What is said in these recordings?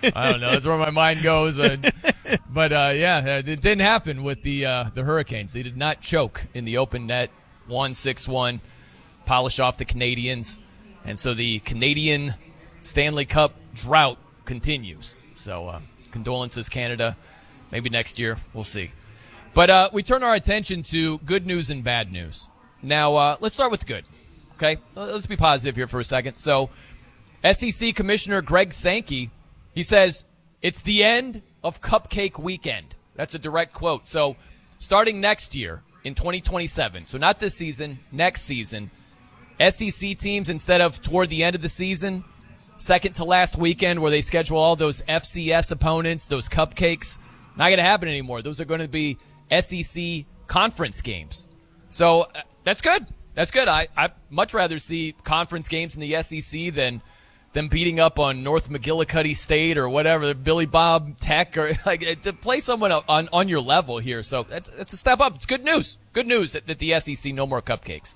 I don't know. That's where my mind goes. But it didn't happen with the Hurricanes. They did not choke in the open net. 1-6-1, polish off the Canadians. And so the Canadian Stanley Cup drought continues. So condolences, Canada. Maybe next year. We'll see. But we turn our attention to good news and bad news. Now, let's start with good. Okay? Let's be positive here for a second. So, SEC Commissioner Greg Sankey, he says, it's the end of Cupcake Weekend. That's a direct quote. So, starting next year in 2027, so not this season, next season, SEC teams, instead of toward the end of the season, second to last weekend where they schedule all those FCS opponents, those cupcakes, not going to happen anymore. Those are going to be SEC conference games. So that's good. That's good. I'd much rather see conference games in the SEC than them beating up on North McGillicuddy State or whatever, Billy Bob Tech, or like to play someone on your level here. So it's a step up. It's good news. Good news that the SEC no more cupcakes.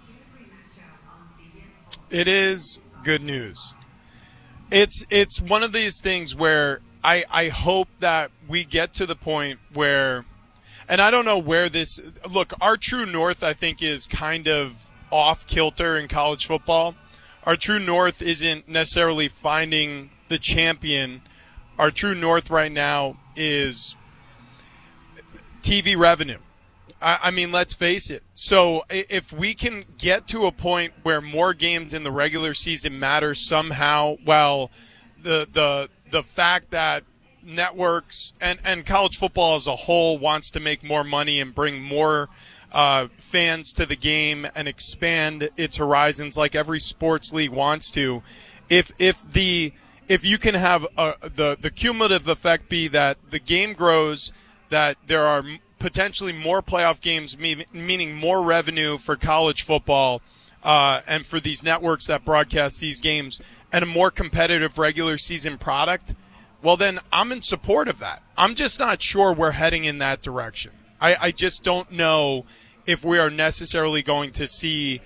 It is good news. It's one of these things where I hope that we get to the point where, and I don't know where this – look, our true north, I think, is kind of off-kilter in college football. Our true north isn't necessarily finding the champion. Our true north right now is TV revenue. I mean, let's face it. So if we can get to a point where more games in the regular season matter somehow, well, the fact that networks and college football as a whole wants to make more money and bring more fans to the game and expand its horizons like every sports league wants to, if you can have the cumulative effect be that the game grows, that there are potentially more playoff games, meaning more revenue for college football and for these networks that broadcast these games, and a more competitive regular season product, well, then I'm in support of that. I'm just not sure we're heading in that direction. I just don't know if we are necessarily going to see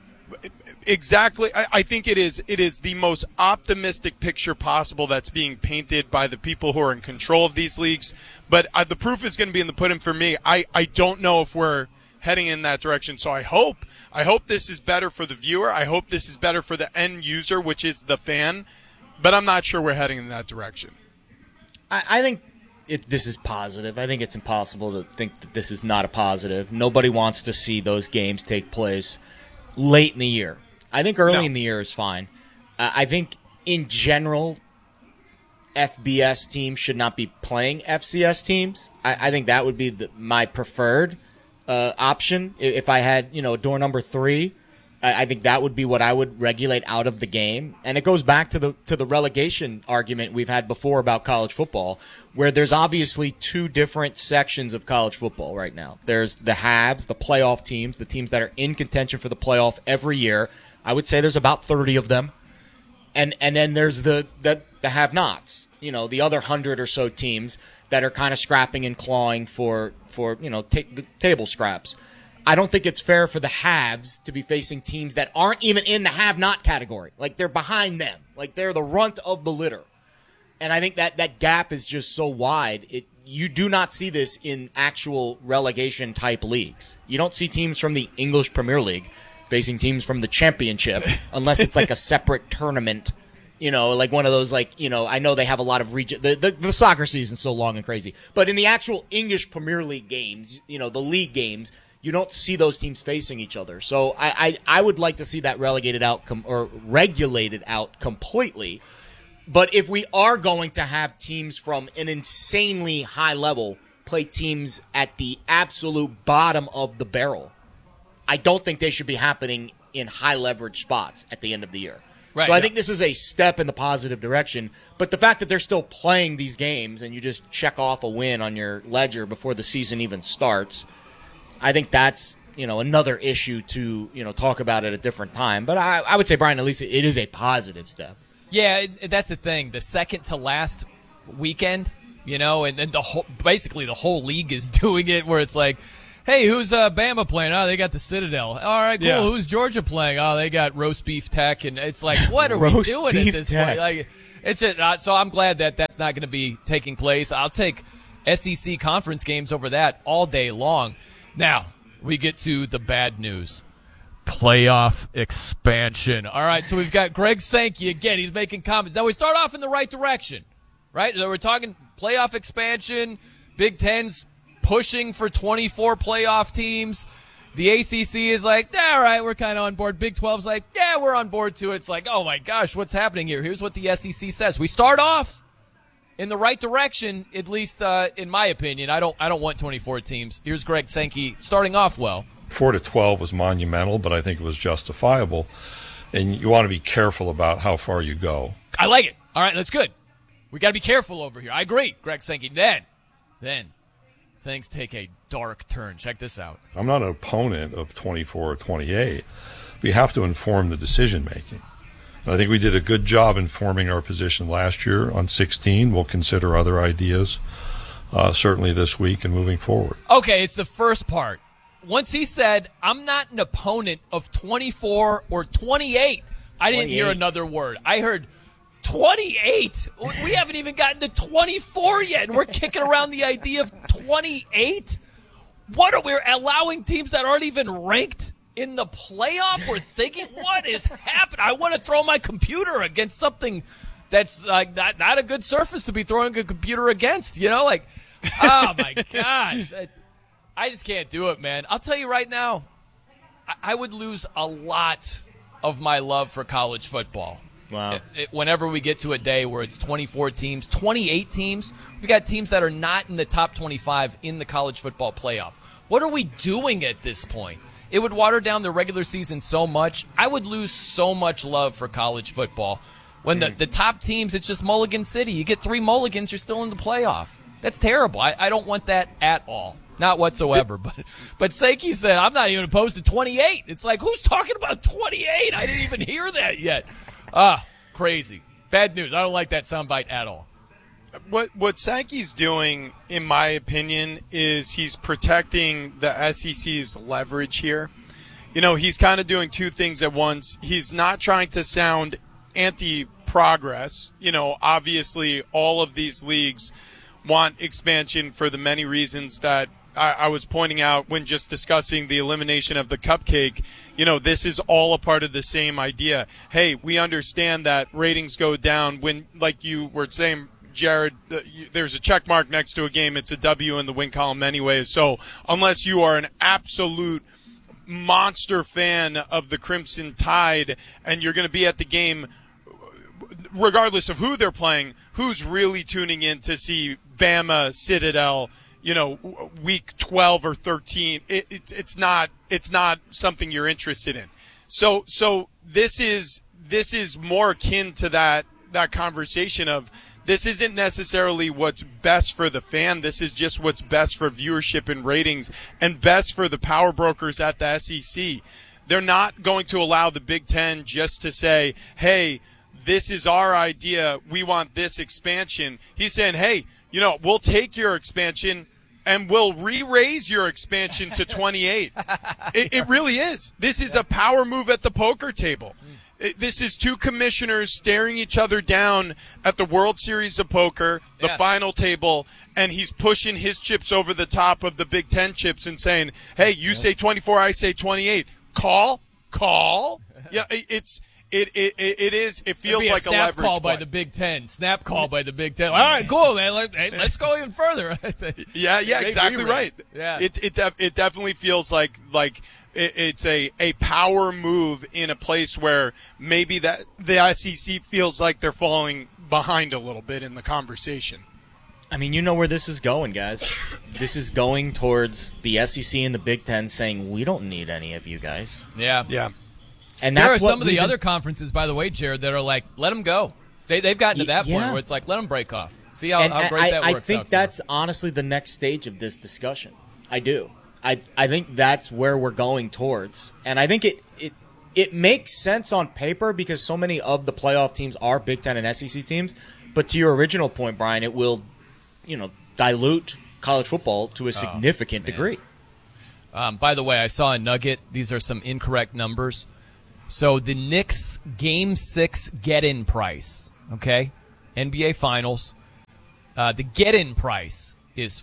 exactly. I think it is the most optimistic picture possible that's being painted by the people who are in control of these leagues. But the proof is going to be in the pudding for me. I don't know if we're heading in that direction. So I hope this is better for the viewer. I hope this is better for the end user, which is the fan. But I'm not sure we're heading in that direction. I think this is positive. I think it's impossible to think that this is not a positive. Nobody wants to see those games take place late in the year. I think early in the year is fine. I think in general, FBS teams should not be playing FCS teams. I think that would be my preferred option. If I had, door number 3, I think that would be what I would regulate out of the game. And it goes back to the relegation argument we've had before about college football, where there's obviously two different sections of college football right now. There's the haves, the playoff teams, the teams that are in contention for the playoff every year. I would say there's about 30 of them. And then there's the have-nots, the other 100 or so teams that are kind of scrapping and clawing for the table scraps. I don't think it's fair for the haves to be facing teams that aren't even in the have-not category. Like, they're behind them. Like, they're the runt of the litter. And I think that gap is just so wide. You do not see this in actual relegation-type leagues. You don't see teams from the English Premier League facing teams from the Championship unless it's like a separate tournament, like one of those, I know they have a lot of region. The soccer season's so long and crazy. But in the actual English Premier League games, the league games, you don't see those teams facing each other. So I would like to see that relegated out or regulated out completely. But if we are going to have teams from an insanely high level play teams at the absolute bottom of the barrel, I don't think they should be happening in high leverage spots at the end of the year. Right, so I think this is a step in the positive direction. But the fact that they're still playing these games and you just check off a win on your ledger before the season even starts, I think that's another issue to talk about at a different time. But I would say, Brian, at least it is a positive step. Yeah, that's the thing. The second to last weekend, and then basically the whole league is doing it, where it's like, Hey, who's Bama playing? Oh, they got the Citadel. All right, cool. Yeah. Who's Georgia playing? Oh, they got Roast Beef Tech. And it's like, what are we Roast doing Beef at this Tech. point? Like, it's so I'm glad that that's not going to be taking place. I'll take SEC conference games over that all day long. Now, we get to the bad news. Playoff expansion. All right, so we've got Greg Sankey again. He's making comments. Now, we start off in the right direction, right? So we're talking playoff expansion, Big Ten's pushing for 24 playoff teams. The ACC is like, all right, we're kind of on board. Big 12's like, yeah, we're on board too. It's like, oh my gosh, what's happening here? Here's what the SEC says. We start off in the right direction, at least in my opinion. I don't want 24 teams. Here's Greg Sankey starting off well. 4 to 12 was monumental, but I think it was justifiable. And you want to be careful about how far you go. I like it. All right, that's good. We got to be careful over here. I agree, Greg Sankey. Then things take a dark turn. Check this out. I'm not an opponent of 24 or 28. We have to inform the decision making. And I think we did a good job informing our position last year on 16. We'll consider other ideas certainly this week and moving forward. Okay, it's the first part. Once he said, I'm not an opponent of 24 or 28, I didn't hear another word. I heard 28. We haven't even gotten to 24 yet, and we're kicking around the idea of 28? What are we allowing teams that aren't even ranked in the playoff? We're thinking, what is happening? I want to throw my computer against something that's not a good surface to be throwing a computer against, you know? Like, oh, my gosh. I just can't do it, man. I'll tell you right now, I would lose a lot of my love for college football. Wow. Whenever we get to a day where it's 24 teams, 28 teams, we've got teams that are not in the top 25 in the college football playoff. What are we doing at this point? It would water down the regular season so much. I would lose so much love for college football. When the top teams, it's just Mulligan City. You get 3 mulligans, you're still in the playoff. That's terrible. I don't want that at all. Not whatsoever. But Sankey said, I'm not even opposed to 28. It's like, who's talking about 28? I didn't even hear that yet. Crazy. Bad news. I don't like that soundbite at all. What Sankey's doing, in my opinion, is he's protecting the SEC's leverage here. You know, he's kind of doing two things at once. He's not trying to sound anti-progress. You know, obviously all of these leagues want expansion for the many reasons that I was pointing out when just discussing the elimination of the cupcake. You know, this is all a part of the same idea. Hey, we understand that ratings go down when, like you were saying, Jared, there's a check mark next to a game. It's a W in the win column anyways. So unless you are an absolute monster fan of the Crimson Tide and you're going to be at the game regardless of who they're playing, who's really tuning in to see Bama, Citadel, you know, week 12 or 13? It's not something you're interested in. So this is more akin to that conversation of, this isn't necessarily what's best for the fan. This is just what's best for viewership and ratings and best for the power brokers at the SEC. They're not going to allow the Big Ten just to say, hey, this is our idea. We want this expansion. He's saying, hey, you know, we'll take your expansion and we'll re-raise your expansion to 28. It really is. This is a power move at the poker table. This is two commissioners staring each other down at the World Series of Poker, the final table, and he's pushing his chips over the top of the Big Ten chips and saying, hey, you say 24, I say 28. Call. Yeah, it feels like a leverage snap call by the Big Ten. Snap call by the Big Ten. All right, cool, man. Let's go even further. Yeah, exactly right. Yeah. It definitely feels like it's a power move in a place where maybe that the SEC feels like they're falling behind a little bit in the conversation. I mean, you know where this is going, guys. This is going towards the SEC and the Big Ten saying, we don't need any of you guys. Yeah. And there that's are some of the other conferences, by the way, Jared, that are like, let them go. They've gotten to that point where it's like, let them break off. See how great that works out. I think that's honestly the next stage of this discussion. I do. I think that's where we're going towards. And I think it makes sense on paper because so many of the playoff teams are Big Ten and SEC teams. But to your original point, Brian, it will, dilute college football to a significant degree. By the way, I saw a nugget. These are some incorrect numbers. So the Knicks Game 6 get-in price, okay, NBA Finals, the get-in price is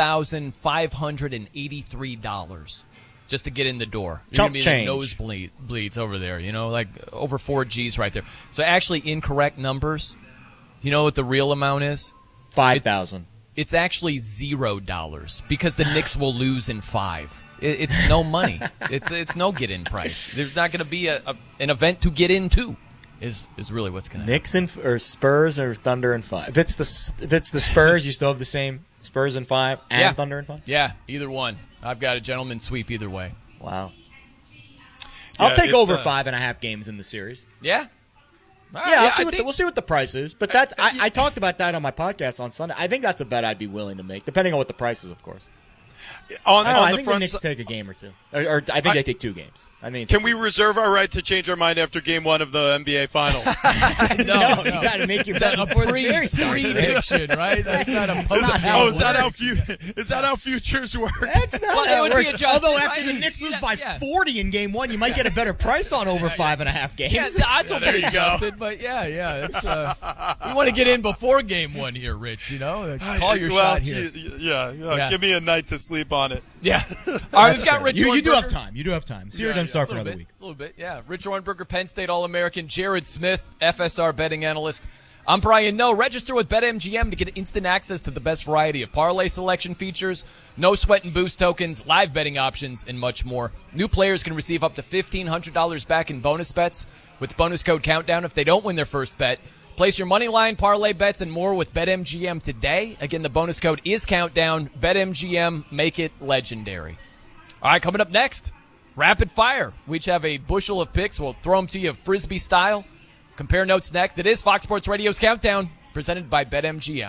$4,583 just to get in the door. You're Chump going to be change. nosebleeds over there, like over 4 G's right there. So actually incorrect numbers. You know what the real amount is? 5,000. It's actually $0 because the Knicks will lose in 5. It's no money. It's no get-in price. There's not going to be an event to get into. Is really what's going to happen. Knicks or Spurs or Thunder in 5. If it's the Spurs, you still have the same Spurs in 5 and Thunder in 5. Yeah, either one. I've got a gentleman sweep either way. Wow. Yeah, I'll take it's, over 5.5 games in the series. Yeah. All right. Yeah, we'll see what the price is. But that's I talked about that on my podcast on Sunday. I think that's a bet I'd be willing to make, depending on what the price is, of course. I think the Knicks take a game or two. Or I think they take 2 games. Can we reserve our right to change our mind after Game 1 of the NBA Finals? No, you got to make your bet before the series starts. Prediction, right? That's not a Is that how futures work? That's not Well, how it would it be works. adjusted, Although after right? the Knicks lose by Yeah. 40 in Game 1, you might get a better price on over 5.5 games. Yeah, the odds will be adjusted, but yeah. It's, you want to get in before Game 1 here, Rich, Call your shot here. Yeah. Give me a night to sleep on it. Yeah. All right, we've got Rich You do Hornberger. have time. You do have time. Sierra doesn't start for another week. A little bit, yeah. Rich Hornberger, Penn State All-American. Jared Smith, FSR betting analyst. I'm Brian Noe. Register with BetMGM to get instant access to the best variety of parlay selection features, no sweat and boost tokens, live betting options, and much more. New players can receive up to $1,500 back in bonus bets with bonus code Countdown if they don't win their first bet. Place your money line, parlay bets, and more with BetMGM today. Again, the bonus code is Countdown. BetMGM, make it legendary. All right, coming up next, rapid fire. We each have a bushel of picks. We'll throw them to you Frisbee style. Compare notes next. It is Fox Sports Radio's Countdown, presented by BetMGM.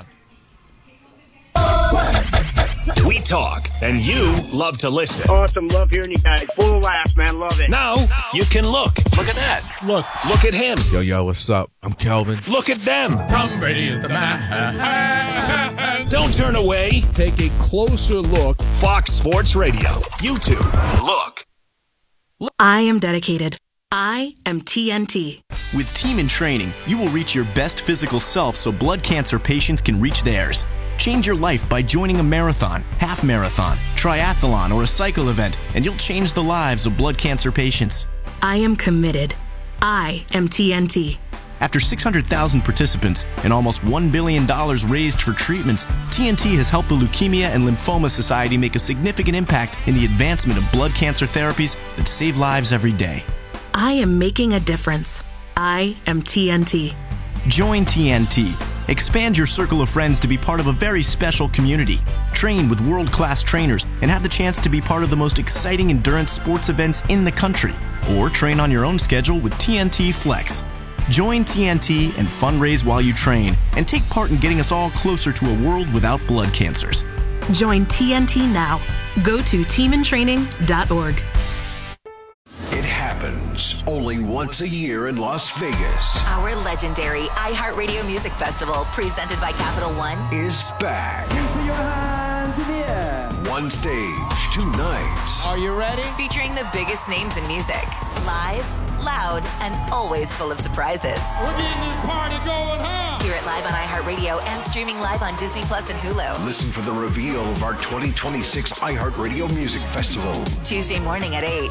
We talk, and you love to listen. Awesome. Love hearing you guys. Full of laughs, man. Love it. Now you can look. Look at that. Look. Look at him. Yo, what's up? I'm Kelvin. Look at them. Tom Brady is the man. Don't turn away. Take a closer look. Fox Sports Radio. YouTube. Look. I am dedicated. I am TNT. With Team in Training, you will reach your best physical self so blood cancer patients can reach theirs. Change your life by joining a marathon, half marathon, triathlon, or a cycle event, and you'll change the lives of blood cancer patients. I am committed. I am TNT. After 600,000 participants and almost $1 billion raised for treatments, TNT has helped the Leukemia and Lymphoma Society make a significant impact in the advancement of blood cancer therapies that save lives every day. I am making a difference. I am TNT. Join TNT. Expand your circle of friends to be part of a very special community. Train with world-class trainers and have the chance to be part of the most exciting endurance sports events in the country. Or train on your own schedule with TNT Flex. Join TNT and fundraise while you train and take part in getting us all closer to a world without blood cancers. Join TNT now. Go to teamintraining.org. It happens only once a year in Las Vegas. Our legendary iHeartRadio Music Festival, presented by Capital One, Is back. One stage, 2 nights. Are you ready? featuring the biggest names in music. Live, loud, and always full of surprises. We're getting this party going, huh? Hear it live on iHeartRadio and streaming live on Disney Plus and Hulu. Listen for the reveal of our 2026 iHeartRadio Music Festival. Tuesday morning at 8.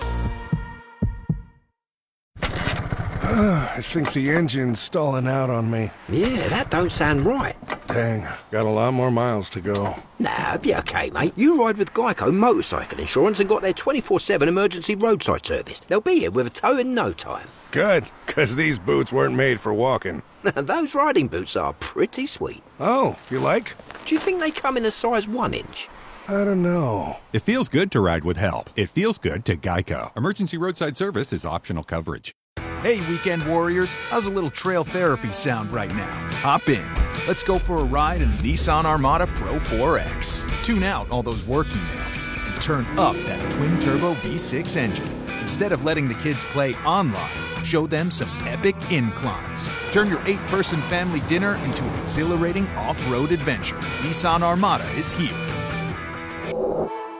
I think the engine's stalling out on me. Yeah, that don't sound right. Dang, got a lot more miles to go. Nah, be okay, mate. You ride with Geico Motorcycle Insurance and got their 24/7 emergency roadside service. They'll be here with a tow in no time. Good, because these boots weren't made for walking. Those riding boots are pretty sweet. Oh, you like? Do you think they come in a size 1 inch? I don't know. It feels good to ride with help. It feels good to Geico. Emergency roadside service is optional coverage. Hey, weekend warriors, how's a little trail therapy sound right now? Hop in. Let's go for a ride in the Nissan Armada Pro 4X. Tune out all those work emails and turn up that twin-turbo V6 engine. Instead of letting the kids play online, show them some epic inclines. Turn your 8-person family dinner into an exhilarating off-road adventure. Nissan Armada is here.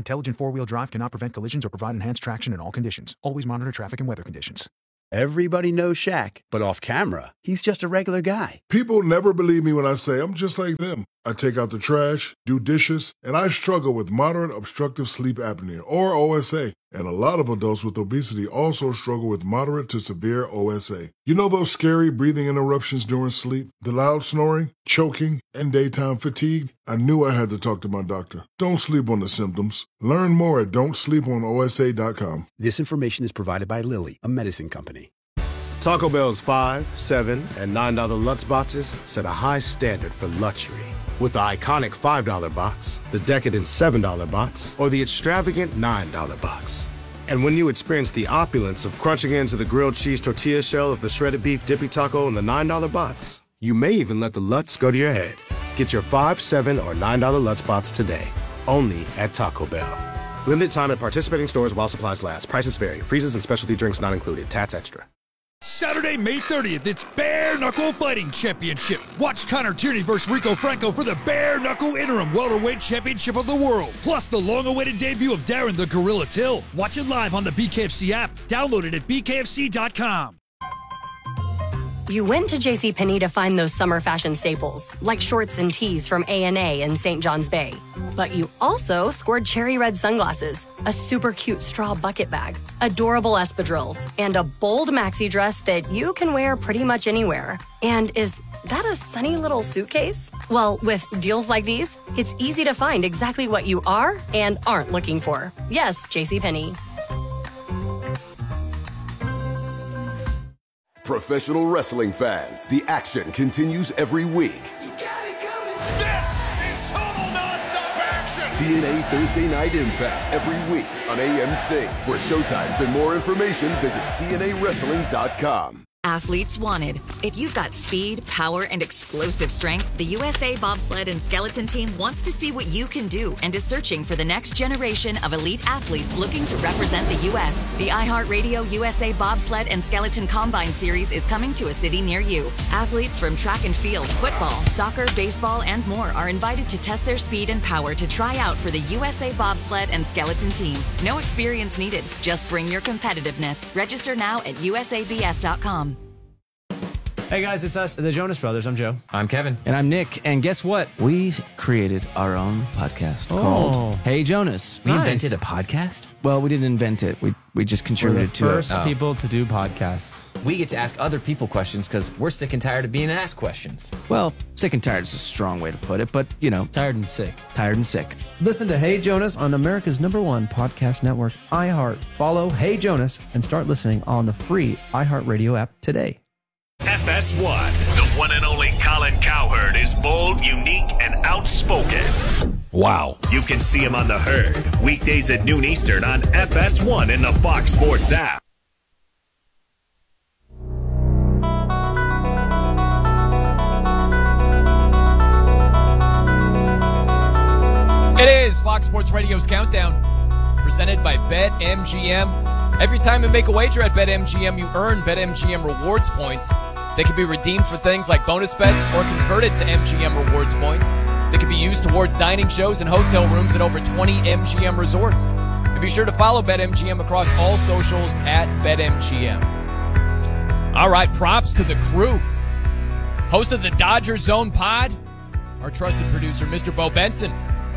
Intelligent four-wheel drive cannot prevent collisions or provide enhanced traction in all conditions. Always monitor traffic and weather conditions. Everybody knows Shaq, but off camera, he's just a regular guy. People never believe me when I say I'm just like them. I take out the trash, do dishes, and I struggle with moderate obstructive sleep apnea, or OSA. And a lot of adults with obesity also struggle with moderate to severe OSA. You know those scary breathing interruptions during sleep, the loud snoring, choking, and daytime fatigue? I knew I had to talk to my doctor. Don't sleep on the symptoms. Learn more at don'tsleeponosa.com. This information is provided by Lilly, a medicine company. Taco Bell's $5, $7, and $9 Lutz boxes set a high standard for luxury. With the iconic $5 box, the decadent $7 box, or the extravagant $9 box. And when you experience the opulence of crunching into the grilled cheese tortilla shell of the shredded beef dippy taco in the $9 box, you may even let the Lutz go to your head. Get your $5, $7, or $9 Lutz box today, only at Taco Bell. Limited time at participating stores while supplies last. Prices vary. Freezes and specialty drinks not included. Tats extra. Saturday, May 30th, it's Bare Knuckle Fighting Championship. Watch Connor Tierney versus Rico Franco for the Bare Knuckle Interim Welterweight Championship of the World. Plus the long-awaited debut of Darren the Gorilla Till. Watch it live on the BKFC app. Download it at bkfc.com. You went to JCPenney to find those summer fashion staples, like shorts and tees from A&A in St. John's Bay. But you also scored cherry red sunglasses, a super cute straw bucket bag, adorable espadrilles, and a bold maxi dress that you can wear pretty much anywhere. And is that a sunny little suitcase? Well, with deals like these, it's easy to find exactly what you are and aren't looking for. Yes, JCPenney. Professional wrestling fans, the action continues every week. This is total nonstop action! TNA Thursday Night Impact every week on AMC. For showtimes and more information, visit TNAWrestling.com. Athletes wanted. If you've got speed, power, and explosive strength, the USA Bobsled and Skeleton Team wants to see what you can do and is searching for the next generation of elite athletes looking to represent the U.S. The iHeartRadio USA Bobsled and Skeleton Combine Series is coming to a city near you. Athletes from track and field, football, soccer, baseball, and more are invited to test their speed and power to try out for the USA Bobsled and Skeleton Team. No experience needed. Just bring your competitiveness. Register now at usabs.com. Hey guys, it's us, the Jonas Brothers. I'm Joe. I'm Kevin. And I'm Nick. And guess what? We created our own podcast called Hey Jonas. We invented a podcast? Well, we didn't invent it. We just contributed to it. We're the first people to do podcasts. We get to ask other people questions because we're sick and tired of being asked questions. Well, sick and tired is a strong way to put it, but, you know. Tired and sick. Tired and sick. Listen to Hey Jonas on America's #1 podcast network, iHeart. Follow Hey Jonas and start listening on the free iHeartRadio app today. FS1, the one and only Colin Cowherd is bold, unique, and outspoken. Wow. You can see him on The Herd, weekdays at noon Eastern on FS1 in the Fox Sports app. It is Fox Sports Radio's Countdown, presented by BetMGM. Every time you make a wager at BetMGM, you earn BetMGM rewards points. They can be redeemed for things like bonus bets or converted to MGM rewards points. They can be used towards dining shows and hotel rooms at over 20 MGM resorts. And be sure to follow BetMGM across all socials at BetMGM. All right, props to the crew. Host of the Dodger Zone Pod, our trusted producer, Mr. Bo Benson.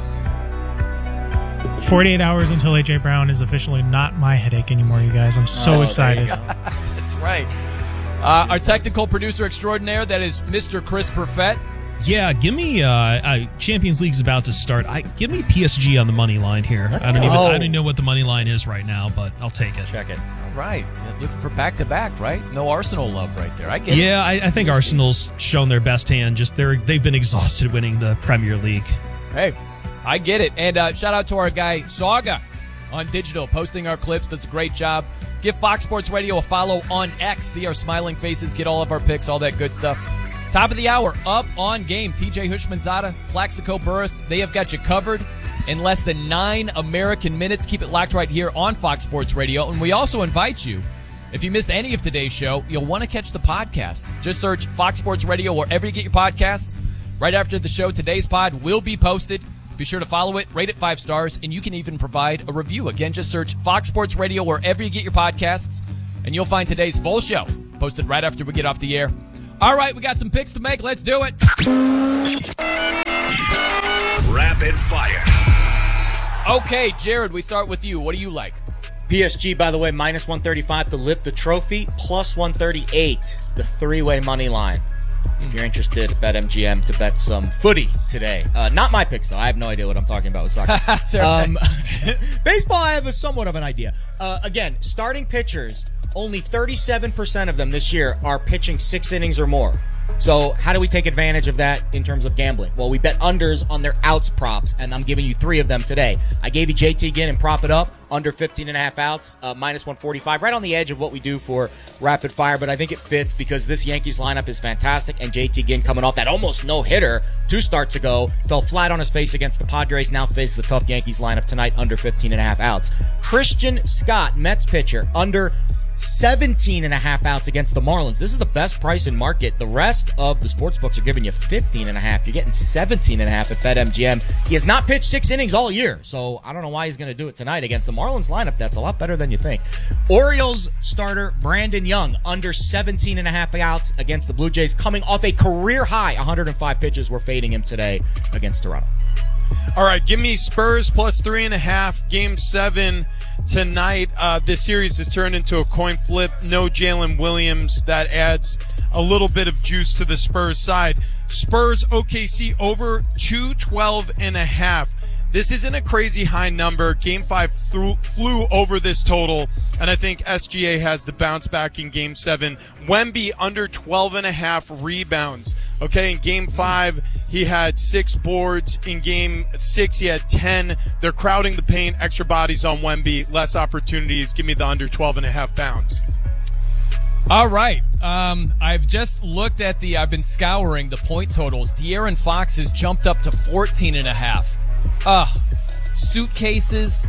48 hours until A.J. Brown is officially not my headache anymore, you guys. I'm so excited. That's right. Our technical producer extraordinaire, that is Mr. Chris Perfett. Yeah, give me Champions League's about to start. Give me PSG on the money line here. I don't even know what the money line is right now, but I'll take it. Check it. All right. Looking for back-to-back, right? No Arsenal love right there. I get it. Yeah, I think Arsenal's shown their best hand. Just they've been exhausted winning the Premier League. Hey, I get it. And shout out to our guy, Saga, on digital, posting our clips. Does a great job. Give Fox Sports Radio a follow on X. See our smiling faces, get all of our picks, all that good stuff. Top of the hour, up on game. TJ Hushmanzada, Plaxico Burress, they have got you covered in less than 9 American minutes. Keep it locked right here on Fox Sports Radio. And we also invite you, if you missed any of today's show, you'll want to catch the podcast. Just search Fox Sports Radio wherever you get your podcasts. Right after the show, today's pod will be posted Be sure to follow it, rate it 5 stars, and you can even provide a review. Again, just search Fox Sports Radio wherever you get your podcasts, and you'll find today's full show posted right after we get off the air. All right, we got some picks to make. Let's do it. Rapid fire. Okay, Jared, we start with you. What do you like? PSG, by the way, minus 135 to lift the trophy, plus 138, the 3-way money line. If you're interested, BetMGM to bet some footy today. Not my picks, though. I have no idea what I'm talking about with soccer. Baseball, I have somewhat of an idea. Again, starting pitchers, only 37% of them this year are pitching 6 innings or more. So how do we take advantage of that in terms of gambling? Well, we bet unders on their outs props, and I'm giving you 3 of them today. I gave you JT Ginn and prop it up, under 15.5 outs, minus 145, right on the edge of what we do for rapid fire, but I think it fits because this Yankees lineup is fantastic, and JT Ginn coming off that almost no-hitter 2 starts ago, fell flat on his face against the Padres, now faces a tough Yankees lineup tonight, under 15.5 outs. Christian Scott, Mets pitcher, under 17.5 outs against the Marlins. This is the best price in market. The rest of the sports books are giving you 15.5. You're getting 17.5 at BetMGM. He has not pitched 6 innings all year, so I don't know why he's going to do it tonight against the Marlins lineup. That's a lot better than you think. Orioles starter Brandon Young, under 17.5 outs against the Blue Jays, coming off a career high 105 pitches. We're fading him today against Toronto. All right, give me Spurs plus 3.5, Game 7 tonight. This series has turned into a coin flip. No Jalen Williams. That adds a little bit of juice to the Spurs side. Spurs OKC over 212.5. This isn't a crazy high number. Game 5 flew over this total, and I think SGA has the bounce back in Game 7. Wemby under 12.5 rebounds. Okay, in Game 5, he had 6 boards. In Game 6, he had 10. They're crowding the paint, extra bodies on Wemby, less opportunities. Give me the under 12.5 bounds. All right. I've just looked at I've been scouring the point totals. De'Aaron Fox has jumped up to 14.5. Suitcases,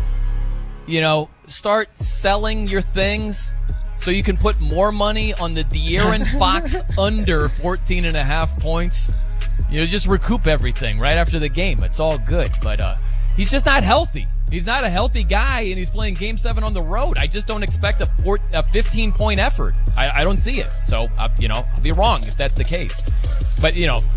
start selling your things so you can put more money on the De'Aaron Fox under 14.5 points. Just recoup everything right after the game. It's all good, but he's just not healthy. He's not a healthy guy, and he's playing Game 7 on the road. I just don't expect a 15-point effort. I don't see it. So, I'll be wrong if that's the case. But,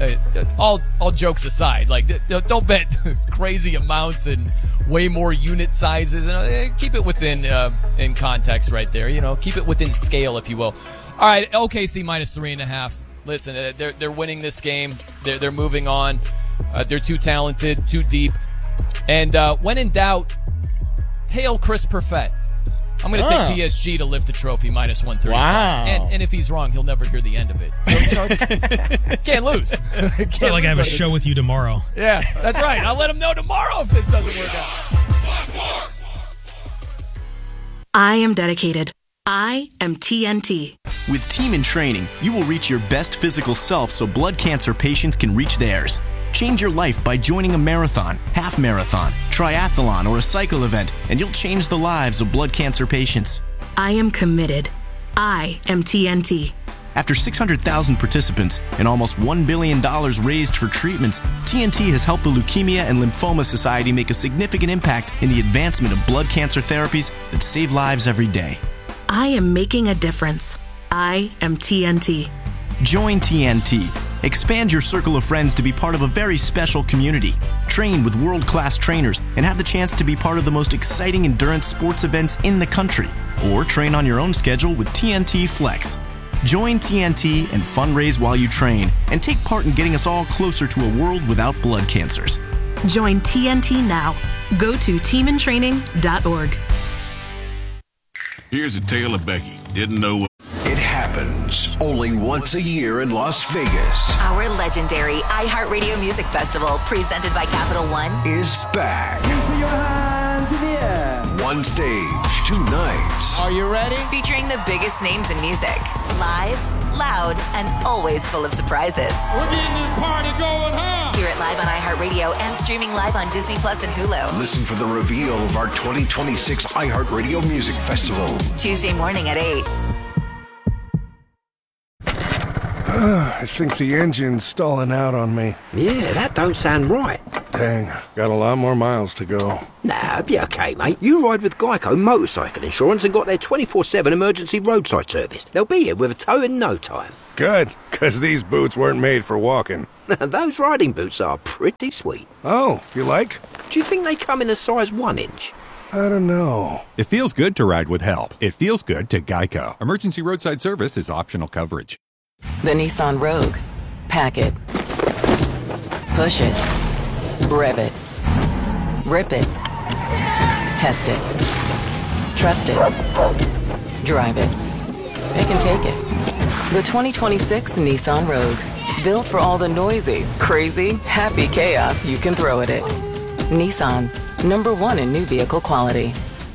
all jokes aside, don't bet crazy amounts and way more unit sizes. Keep it within in context right there. Keep it within scale, if you will. All right, OKC minus 3.5. Listen, they're winning this game. They're moving on. They're too talented, too deep. And when in doubt, tail Chris Perfett. I'm going to take PSG to lift the trophy, minus 135. Wow. And if he's wrong, he'll never hear the end of it. Can't lose. It's not like I have a show with you tomorrow. Yeah, that's right. I'll let him know tomorrow if this doesn't work out. I am dedicated. I am TNT. With Team in Training, you will reach your best physical self so blood cancer patients can reach theirs. Change your life by joining a marathon, half marathon, triathlon, or a cycle event, and you'll change the lives of blood cancer patients. I am committed. I am TNT. After 600,000 participants and almost $1 billion raised for treatments, TNT has helped the Leukemia and Lymphoma Society make a significant impact in the advancement of blood cancer therapies that save lives every day. I am making a difference. I am TNT. Join TNT. Expand your circle of friends to be part of a very special community. Train with world-class trainers and have the chance to be part of the most exciting endurance sports events in the country. Or train on your own schedule with TNT Flex. Join TNT and fundraise while you train and take part in getting us all closer to a world without blood cancers. Join TNT now. Go to teamintraining.org. Here's a tale of Becky. Didn't know what. It happens only once a year in Las Vegas. Our legendary iHeartRadio Music Festival, presented by Capital One, is back. Put your hands in the air. One stage, 2 nights. Are you ready? featuring the biggest names in music. Live, loud, and always full of surprises. We're getting this party going, huh? Hear it live on iHeartRadio and streaming live on Disney Plus and Hulu. Listen for the reveal of our 2026 iHeartRadio Music Festival. Tuesday morning at 8. I think the engine's stalling out on me. Yeah, that don't sound right. Dang, got a lot more miles to go. Nah, be okay, mate. You ride with Geico Motorcycle Insurance and got their 24/7 emergency roadside service. They'll be here with a tow in no time. Good, because these boots weren't made for walking. Those riding boots are pretty sweet. Oh, you like? Do you think they come in a size 1 inch? I don't know. It feels good to ride with help. It feels good to Geico. Emergency roadside service is optional coverage. The Nissan Rogue. Pack it. Push it. Rev it. Rip it. Test it. Trust it. Drive it. It can take it. The 2026 Nissan Rogue. Built for all the noisy, crazy, happy chaos you can throw at it. Nissan. #1 in new vehicle quality.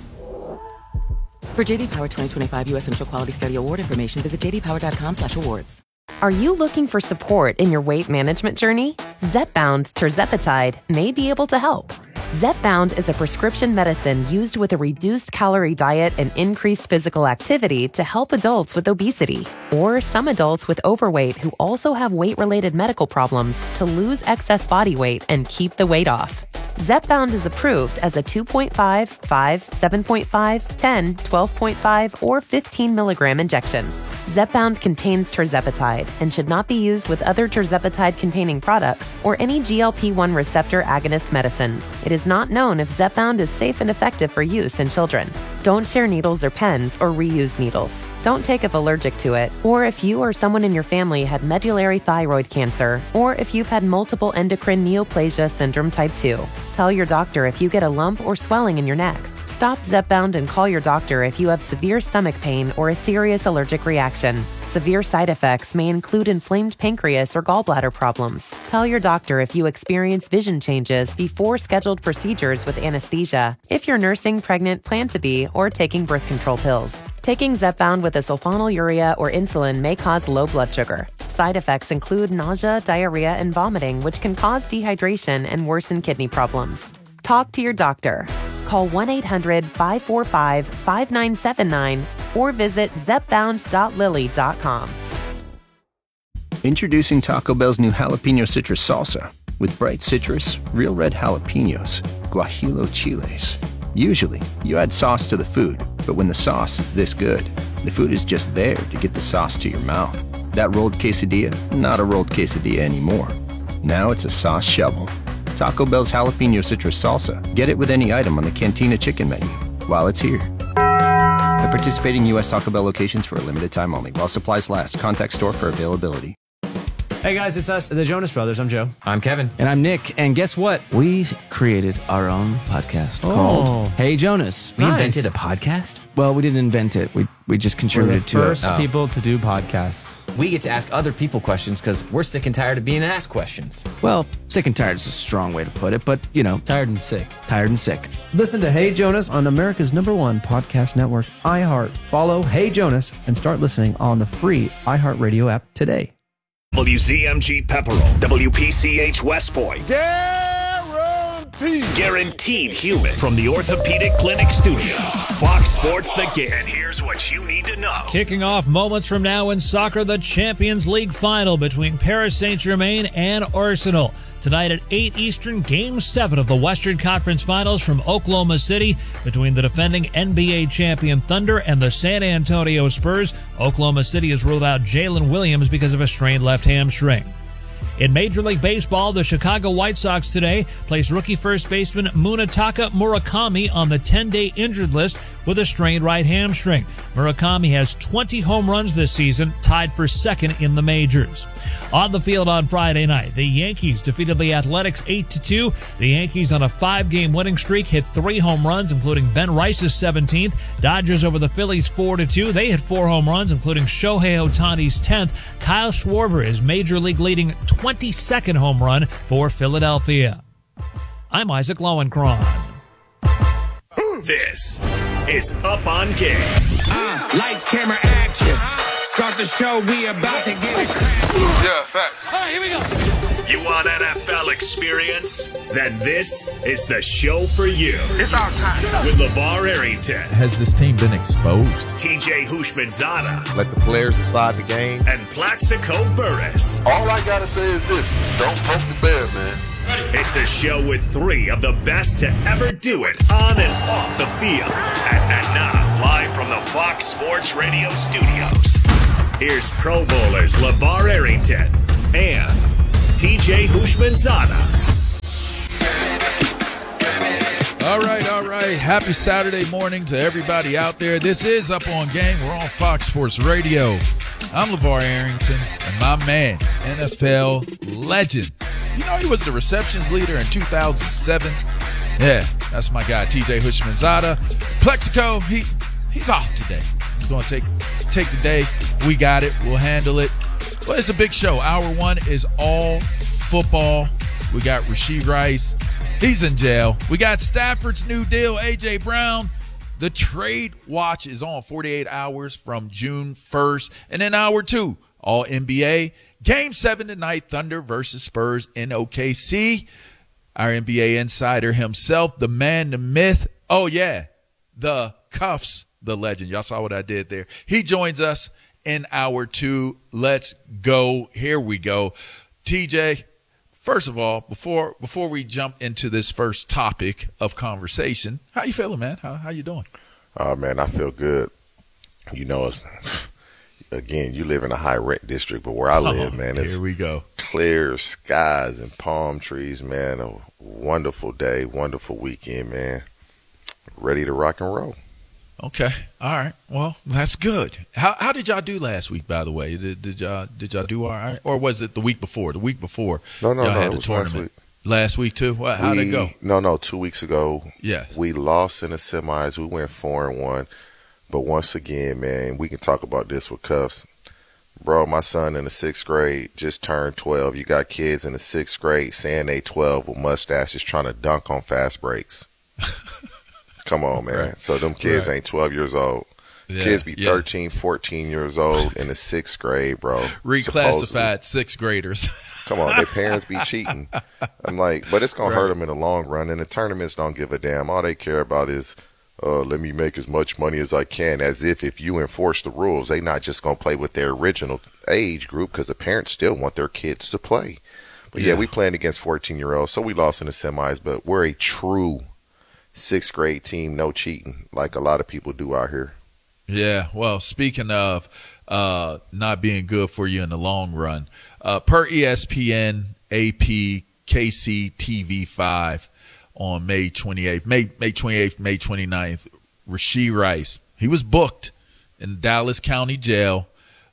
For JD Power 2025 U.S. Central Quality Study Award information, visit jdpower.com/awards. Are you looking for support in your weight management journey? Zepbound tirzepatide may be able to help. Zepbound is a prescription medicine used with a reduced calorie diet and increased physical activity to help adults with obesity or some adults with overweight who also have weight-related medical problems to lose excess body weight and keep the weight off. Zepbound is approved as a 2.5, 5, 7.5, 10, 12.5, or 15 milligram injection. Zepbound contains tirzepatide and should not be used with other tirzepatide-containing products or any GLP-1 receptor agonist medicines. It is not known if Zepbound is safe and effective for use in children. Don't share needles or pens or reuse needles. Don't take if allergic to it, or if you or someone in your family had medullary thyroid cancer, or if you've had multiple endocrine neoplasia syndrome type 2. Tell your doctor if you get a lump or swelling in your neck. Stop Zepbound and call your doctor if you have severe stomach pain or a serious allergic reaction. Severe side effects may include inflamed pancreas or gallbladder problems. Tell your doctor if you experience vision changes before scheduled procedures with anesthesia, if you're nursing, pregnant, plan to be, or taking birth control pills. Taking Zepbound with a sulfonylurea or insulin may cause low blood sugar. Side effects include nausea, diarrhea, and vomiting, which can cause dehydration and worsen kidney problems. Talk to your doctor. Call 1-800-545-5979 or visit zepbound.lilly.com. Introducing Taco Bell's new jalapeno citrus salsa with bright citrus, real red jalapenos, guajillo chiles. Usually, you add sauce to the food, but when the sauce is this good, the food is just there to get the sauce to your mouth. That rolled quesadilla, not a rolled quesadilla anymore. Now it's a sauce shovel. Taco Bell's jalapeno citrus salsa. Get it with any item on the Cantina chicken menu while it's here. At participating U.S. Taco Bell locations for a limited time only. While supplies last. Contact store for availability. Hey guys, it's us, the Jonas Brothers. I'm Joe. I'm Kevin. And I'm Nick. And guess what? We created our own podcast called Hey Jonas. We invented a podcast? Well, we didn't invent it. We just contributed to it. We're the first people to do podcasts. We get to ask other people questions because we're sick and tired of being asked questions. Well, sick and tired is a strong way to put it, but, you know. Tired and sick. Tired and sick. Listen to Hey Jonas on America's #1 podcast network, iHeart. Follow Hey Jonas and start listening on the free iHeartRadio app today. WZMG Pepperell, WPCH West Point. Guaranteed human from the Orthopedic Clinic Studios. Fox Sports The Game. And here's what you need to know. Kicking off moments from now in soccer, the Champions League final between Paris Saint-Germain and Arsenal. Tonight at 8 Eastern, Game 7 of the Western Conference Finals from Oklahoma City between the defending NBA champion Thunder and the San Antonio Spurs. Oklahoma City has ruled out Jalen Williams because of a strained left hamstring. In Major League Baseball, the Chicago White Sox today placed rookie first baseman Munetaka Murakami on the 10-day injured list with a strained right hamstring. Murakami has 20 home runs this season, tied for second in the majors. On the field on Friday night, the Yankees defeated the Athletics 8-2. The Yankees on a 5-game winning streak hit 3 home runs, including Ben Rice's 17th. Dodgers over the Phillies 4-2. They hit 4 home runs, including Shohei Ohtani's 10th. Kyle Schwarber is Major League leading 22nd home run for Philadelphia. I'm Isaac Lowenkron. This is Up on Game. Lights, camera, action. Start the show, we about to get it cracking. Yeah, facts. All right, here we go. You want NFL experience? Then this is the show for you. It's our time. With LeVar Arrington. Has this team been exposed? TJ Houshmandzadeh. Let the players decide the game. And Plaxico Burress. All I gotta say is this: don't poke the bear, man. It's a show with three of the best to ever do it on and off the field. And now, live from the Fox Sports Radio studios, here's Pro Bowlers LeVar Arrington and TJ Houshmandzadeh. All right. Happy Saturday morning to everybody out there. This is Up On Game. We're on Fox Sports Radio. I'm LeVar Arrington, and my man, NFL legend. You know he was the receptions leader in 2007? Yeah, that's my guy, TJ Houshmandzadeh. Plexico, he's off today. He's going to take the day. We got it. We'll handle it. But it's a big show. Hour one is all football. We got Rashee Rice. He's in jail. We got Stafford's new deal, A.J. Brown. The trade watch is on 48 hours from June 1st. And then hour two, all NBA. Game 7 tonight, Thunder versus Spurs in OKC. Our NBA insider himself, the man, the myth. Oh, yeah, the Cuffs, the legend. Y'all saw what I did there. He joins us in hour two. Let's go. Here we go. TJ, first of all, before we jump into this first topic of conversation, how you feeling, man? How you doing? Oh, man, I feel good. You know, again, you live in a high rent district, but where I live, man, it's here we go. Clear skies and palm trees, man. A wonderful day, wonderful weekend, man. Ready to rock and roll. Okay. All right. Well, that's good. How did y'all do last week, by the way? Did y'all do all right? Or was it the week before? The week before. No, y'all had it was last week. Last week too? How'd it go? No, 2 weeks ago. Yes. We lost in the semis. We went 4-1. But once again, man, we can talk about this with Cuffs. Bro, my son in the 6th grade just turned 12. You got kids in the 6th grade saying they 12 with mustaches trying to dunk on fast breaks. Come on, man. Right. So them kids ain't 12 years old. Yeah, kids be 13, 14 years old in the 6th grade, bro. Reclassified 6th graders. Come on, their parents be cheating. I'm like, but it's going to hurt them in the long run. And the tournaments don't give a damn. All they care about is, let me make as much money as I can, as if you enforce the rules, they not just going to play with their original age group because the parents still want their kids to play. But, yeah, we playing against 14-year-olds, so we lost in the semis. But we're a true 6th grade team, no cheating, like a lot of people do out here. Yeah, well, speaking of not being good for you in the long run, per ESPN, AP, KC, TV5 on May 28th, May 29th, Rashee Rice, he was booked in Dallas County Jail,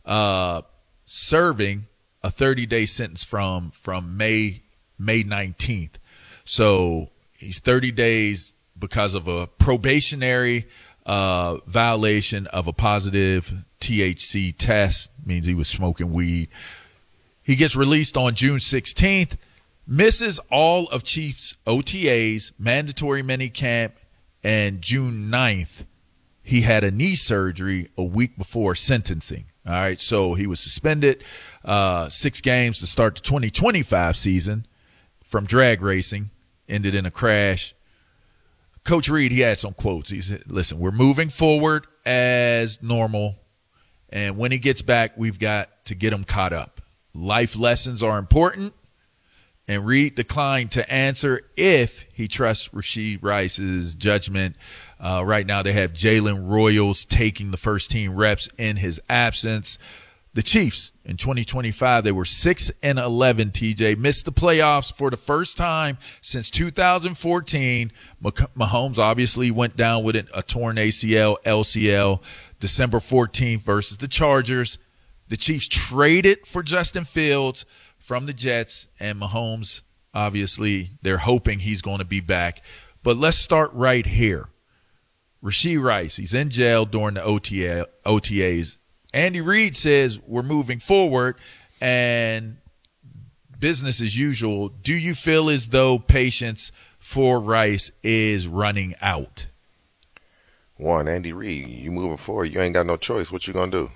serving a 30-day sentence from May 19th. So he's 30 days because of a probationary violation of a positive THC test, means he was smoking weed. He gets released on June 16th, misses all of Chiefs' OTAs, mandatory minicamp, and June 9th, he had a knee surgery a week before sentencing. All right, so he was suspended 6 games to start the 2025 season from drag racing, ended in a crash. Coach Reed, he had some quotes. He said, listen, we're moving forward as normal, and when he gets back, we've got to get him caught up. Life lessons are important, and Reed declined to answer if he trusts Rashee Rice's judgment. Right now they have Jalen Royals taking the first-team reps in his absence. The Chiefs in 2025, they were 6-11, TJ, missed the playoffs for the first time since 2014. Mahomes obviously went down with a torn ACL, LCL, December 14th versus the Chargers. The Chiefs traded for Justin Fields from the Jets, and Mahomes, obviously, they're hoping he's going to be back. But let's start right here. Rashee Rice, he's in jail during the OTAs. Andy Reid says we're moving forward and business as usual. Do you feel as though patience for Rice is running out? One, Andy Reid, you moving forward. You ain't got no choice. What you going to do?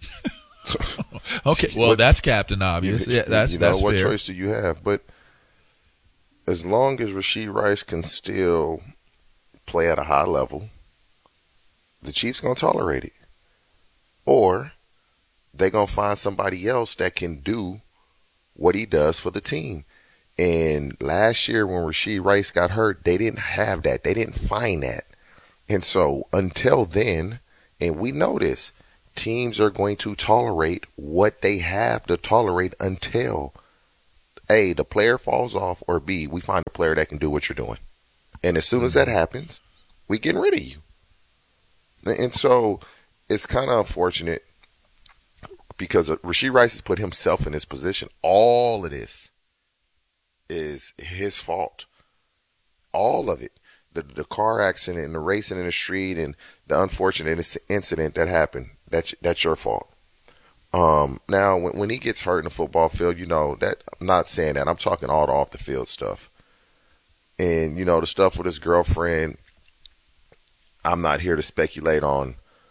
Okay, well, that's Captain Obvious. Yeah, that's what fair. Choice do you have? But as long as Rashee Rice can still play at a high level, the Chiefs going to tolerate it. Or they're going to find somebody else that can do what he does for the team. And last year when Rashee Rice got hurt, they didn't have that. They didn't find that. And so until then, and we know this, teams are going to tolerate what they have to tolerate until A, the player falls off, or B, we find a player that can do what you're doing. And as soon as that happens, we getting rid of you. And so it's kind of unfortunate because Rashee Rice has put himself in this position. All of this is his fault. All of it. The car accident and the racing in the street and the unfortunate incident that happened, that's your fault. Now, when he gets hurt in the football field, that I'm not saying that. I'm talking all the off the field stuff. And, the stuff with his girlfriend, I'm not here to speculate on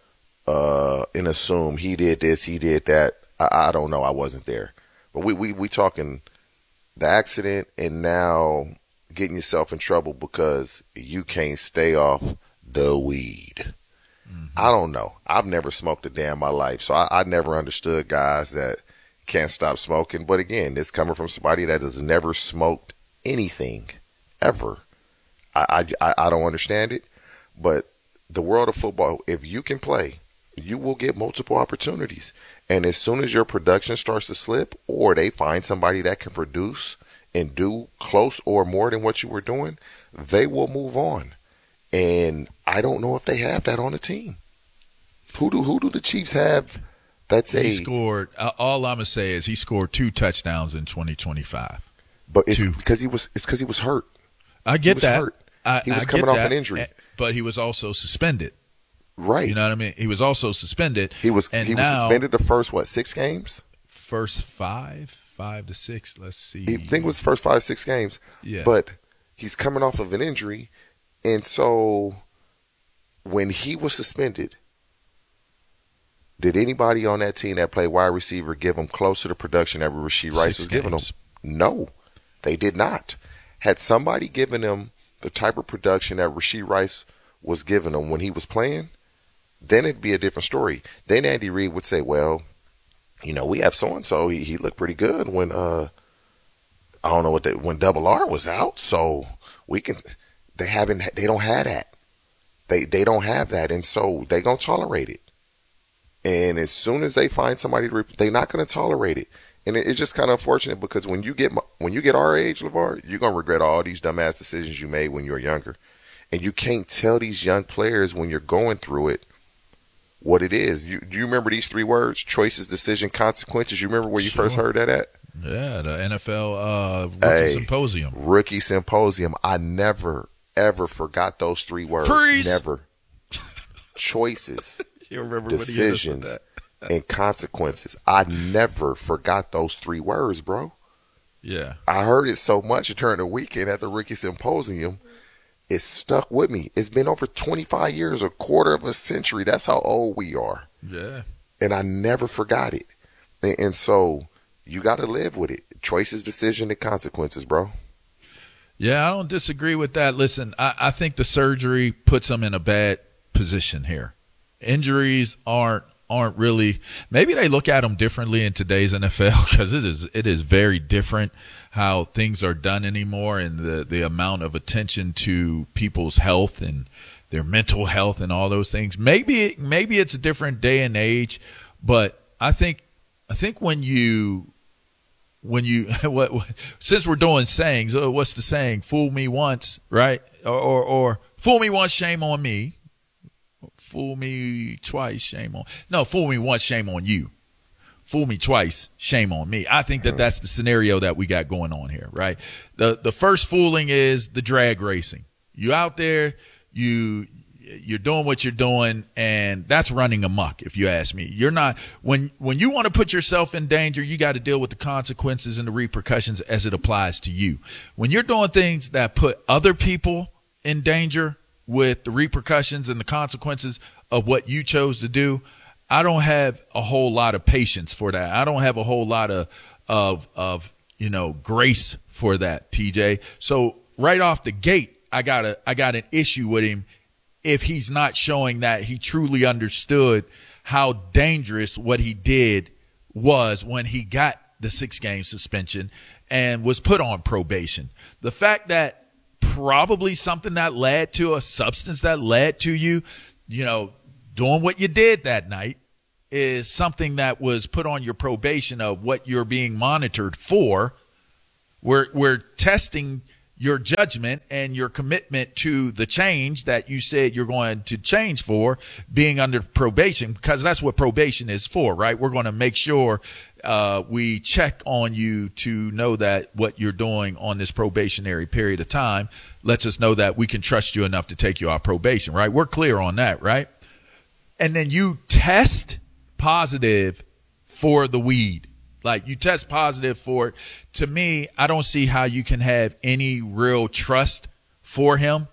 and assume he did this, he did that. I don't know. I wasn't there. But we talking the accident and now getting yourself in trouble because you can't stay off the weed. I don't know. I've never smoked a day in my life, so I never understood guys that can't stop smoking. But again, this coming from somebody that has never smoked anything ever. I don't understand it. But the world of football, if you can play, you will get multiple opportunities. And as soon as your production starts to slip or they find somebody that can produce and do close or more than what you were doing, they will move on. And I don't know if they have that on the team. Who do the Chiefs have? He scored. All I'm gonna say is he scored 2 touchdowns in 2025. But it's because he was hurt. I get that. Hurt. He was coming off an injury, but he was also suspended. Right. You know what I mean? He was also suspended. He was suspended the first 6 games? First 5 to 6. Let's see. I think it was the first 5, 6 games. Yeah. But he's coming off of an injury, and so when he was suspended, did anybody on that team that played wide receiver give him close to the production that Rashee Rice was giving him? No, they did not. Had somebody given him the type of production that Rashee Rice was giving him when he was playing, then it'd be a different story. Then Andy Reid would say, well, we have so-and-so. He looked pretty good when, I don't know when Double R was out. So they don't have that. They don't have that. And so they going to tolerate it. And as soon as they find somebody, they're not going to tolerate it. And it's just kind of unfortunate because when you get our age, LeVar, you're going to regret all these dumbass decisions you made when you were younger. And you can't tell these young players when you're going through it what it is. Do you remember these 3 words? Choices, decision, consequences. You remember where you first heard that at? Yeah, the NFL Rookie Symposium. Rookie Symposium. I never, ever forgot those 3 words. Freeze! Never. Choices, you remember decisions, and consequences. I never forgot those 3 words, bro. Yeah. I heard it so much during the weekend at the Rookie Symposium. It stuck with me. It's been over 25 years, a quarter of a century. That's how old we are. Yeah. And I never forgot it. And so you got to live with it. Choices, decision, and consequences, bro. Yeah, I don't disagree with that. Listen, I think the surgery puts them in a bad position here. Injuries aren't really – maybe they look at them differently in today's NFL because it is very different how things are done anymore and the amount of attention to people's health and their mental health and all those things. Maybe it's a different day and age, but I think when you since we're doing sayings, what's the saying? Fool me once, right? Or fool me once, shame on me. Fool me twice, shame on. No, fool me once, shame on you. Fool me twice, shame on me. I think that's the scenario that we got going on here, right? The first fooling is the drag racing. You out there, you're doing what you're doing, and that's running amok, if you ask me. You're not when you want to put yourself in danger, you got to deal with the consequences and the repercussions as it applies to you. When you're doing things that put other people in danger with the repercussions and the consequences of what you chose to do, I don't have a whole lot of patience for that. I don't have a whole lot of grace for that, TJ. So right off the gate, I got an issue with him if he's not showing that he truly understood how dangerous what he did was when he got the 6-game suspension and was put on probation. The fact that probably something that led to a substance that led to you, doing what you did that night is something that was put on your probation of what you're being monitored for. We're testing your judgment and your commitment to the change that you said you're going to change for being under probation, because that's what probation is for, right? We're going to make sure we check on you to know that what you're doing on this probationary period of time lets us know that we can trust you enough to take you off probation, right? We're clear on that, right? And then you test positive for the weed. Like, you test positive for it. To me, I don't see how you can have any real trust for him.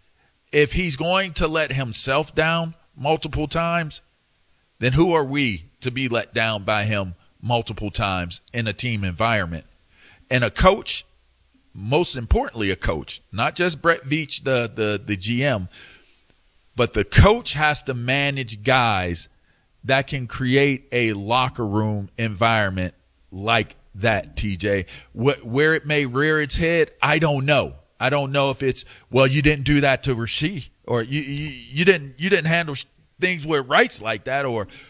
If he's going to let himself down multiple times, then who are we to be let down by him multiple times in a team environment? And a coach, most importantly a coach, not just Brett Veach, the GM, but the coach has to manage guys that can create a locker room environment like that, TJ. Where it may rear its head, I don't know. I don't know if it's, well, you didn't do that to Rasheed, or you didn't handle things with rights like that,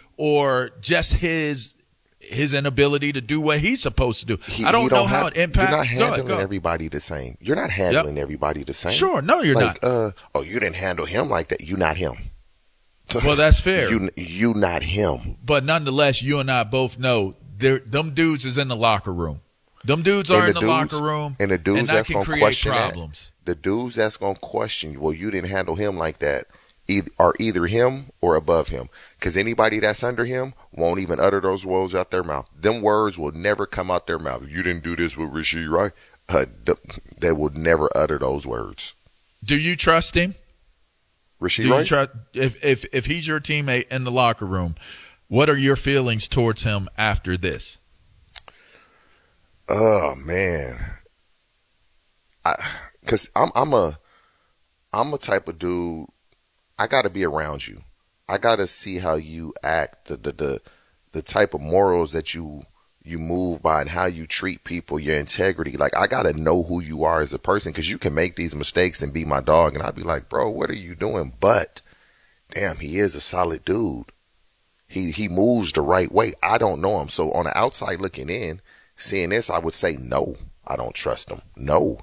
or just his inability to do what he's supposed to do. I don't know how it impacts. You're not handling everybody the same. You're not handling everybody the same. Sure, no, you're not. You didn't handle him like that. You not him. Well, that's fair. You not him. But nonetheless, you and I both know them dudes is in the locker room. Them dudes are in the locker room, and the dudes that's going to question problems. The dudes that's going to question, well, you didn't handle him like that, are either him or above him. Because anybody that's under him won't even utter those words out their mouth. Them words will never come out their mouth. You didn't do this with Rasheed, right? They will never utter those words. Do you trust him? Rasheed Rice? If he's your teammate in the locker room, what are your feelings towards him after this? Oh man, because I'm a type of dude. I got to be around you. I got to see how you act, the type of morals that you move by, and how you treat people, your integrity. Like, I got to know who you are as a person, because you can make these mistakes and be my dog, and I'd be like, bro, what are you doing? But damn, he is a solid dude. He moves the right way. I don't know him, so on the outside looking in, seeing this, I would say no, I don't trust him. No,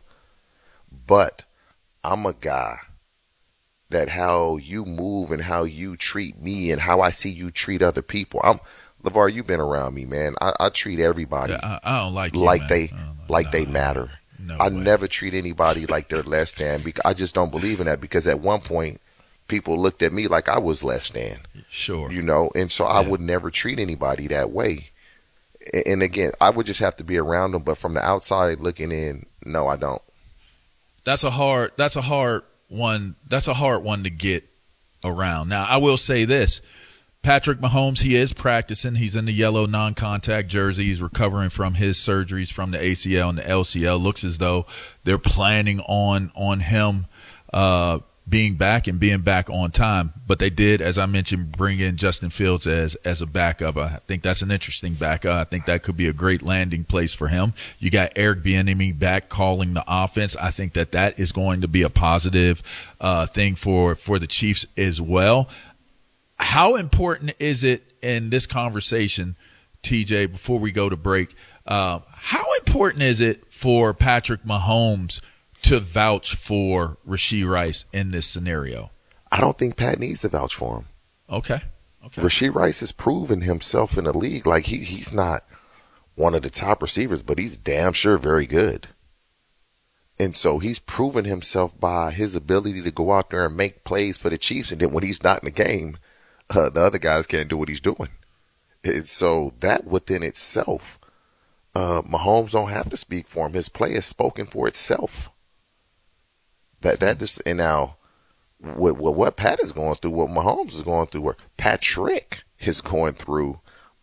but I'm a guy that how you move and how you treat me and how I see you treat other people. LeVar, you've been around me, man. I treat everybody I don't like they matter. I never treat anybody like they're less than, because I just don't believe in that, because at one point people looked at me like I was less than. Sure. And so I would never treat anybody that way. And again, I would just have to be around them, but from the outside looking in, no, I don't. That's a hard one to get around. Now, I will say this. Patrick Mahomes, he is practicing. He's in the yellow non-contact jersey. He's recovering from his surgeries from the ACL and the LCL. Looks as though they're planning on him being back and being back on time. But they did, as I mentioned, bring in Justin Fields as a backup. I think that's an interesting backup. I think that could be a great landing place for him. You got Eric Bieniemy back calling the offense. I think that is going to be a positive thing for the Chiefs as well. How important is it in this conversation, TJ, before we go to break, how important is it for Patrick Mahomes to vouch for Rasheed Rice in this scenario? I don't think Pat needs to vouch for him. Okay. Rasheed Rice has proven himself in the league. Like, he's not one of the top receivers, but he's damn sure very good. And so he's proven himself by his ability to go out there and make plays for the Chiefs. And then when he's not in the game, the other guys can't do what he's doing. And so that within itself, Mahomes don't have to speak for him. His play is spoken for itself. That just, and now what Pat is going through, what Mahomes is going through, or Patrick is going through,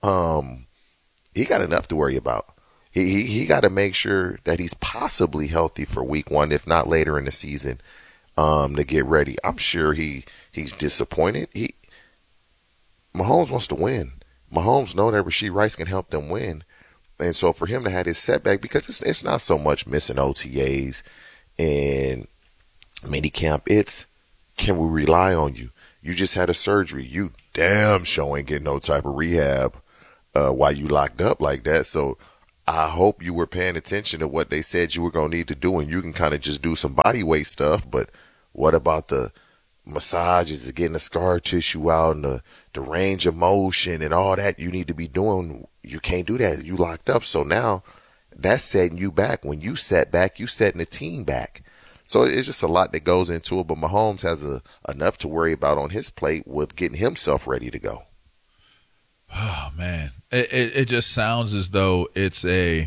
he got enough to worry about. He got to make sure that he's possibly healthy for week one, if not later in the season, to get ready. I'm sure he's disappointed. Mahomes wants to win. Mahomes knows that Rasheed Rice can help them win. And so for him to have this setback, because it's not so much missing OTAs and minicamp, it's can we rely on you? You just had a surgery. You damn sure ain't getting no type of rehab while you locked up like that. So I hope you were paying attention to what they said you were going to need to do, and you can kind of just do some body weight stuff. But what about the massages and getting the scar tissue out and the range of motion and all that you need to be doing? You can't do that. You locked up. So now that's setting you back. When you set back, you setting the team back. So it's just a lot that goes into it. But Mahomes has enough to worry about on his plate with getting himself ready to go. Oh, man. It just sounds as though is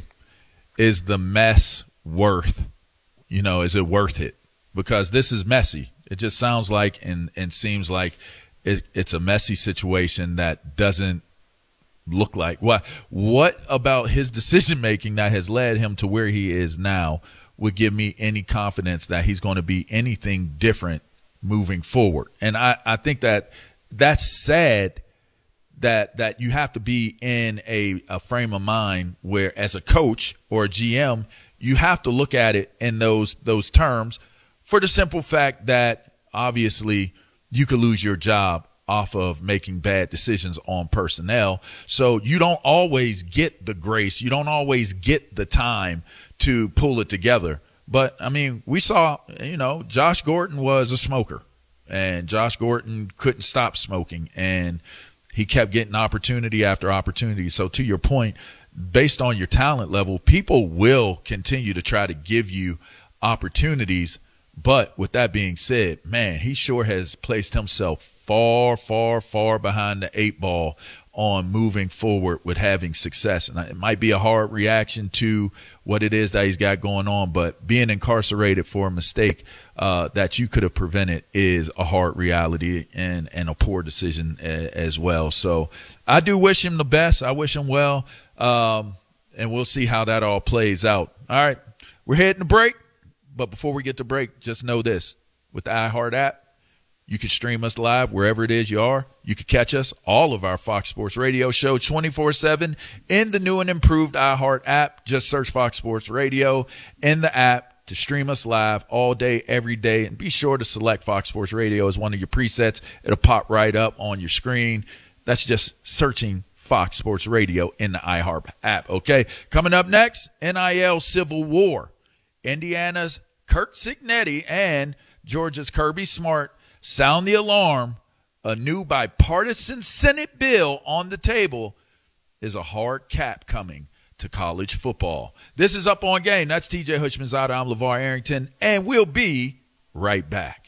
the mess worth, is it worth it? Because this is messy. It just sounds like and seems like it's a messy situation that doesn't look like. What about his decision-making that has led him to where he is now would give me any confidence that he's going to be anything different moving forward? And I think that's sad that you have to be in a frame of mind where, as a coach or a GM, you have to look at it in those terms, for the simple fact that obviously you could lose your job off of making bad decisions on personnel. So you don't always get the grace. You don't always get the time to pull it together. But, I mean, we saw, Josh Gordon was a smoker, and Josh Gordon couldn't stop smoking, and he kept getting opportunity after opportunity. So to your point, based on your talent level, people will continue to try to give you opportunities. But with that being said, man, he sure has placed himself far, far, far behind the 8 ball on moving forward with having success. And it might be a hard reaction to what it is that he's got going on, but being incarcerated for a mistake that you could have prevented is a hard reality and a poor decision as well. So I do wish him the best. I wish him well, and we'll see how that all plays out. All right, we're heading to break. But before we get to break, just know this. With the iHeart app, you can stream us live wherever it is you are. You can catch us, all of our Fox Sports Radio show, 24/7 in the new and improved iHeart app. Just search Fox Sports Radio in the app to stream us live all day, every day. And be sure to select Fox Sports Radio as one of your presets. It'll pop right up on your screen. That's just searching Fox Sports Radio in the iHeart app. Okay, coming up next, NIL Civil War. Indiana's Curt Cignetti and Georgia's Kirby Smart sound the alarm. A new bipartisan Senate bill on the table is a hard cap coming to college football. This is Up On Game. That's TJ Hutchmanzada. I'm LeVar Arrington, and we'll be right back.